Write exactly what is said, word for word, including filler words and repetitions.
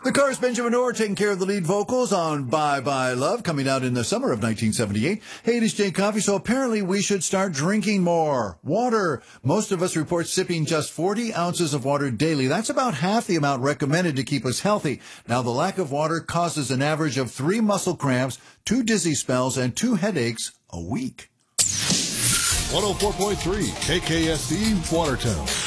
The Cars, Benjamin Orr taking care of the lead vocals on Bye Bye Love, coming out in the summer of nineteen seventy-eight. Hey, it is Jay Coffee. So apparently we should start drinking more water. Most of us report sipping just forty ounces of water daily. That's about half the amount recommended to keep us healthy. Now, the lack of water causes an average of three muscle cramps, two dizzy spells, and two headaches a week. one oh four point three K K S D, Watertown.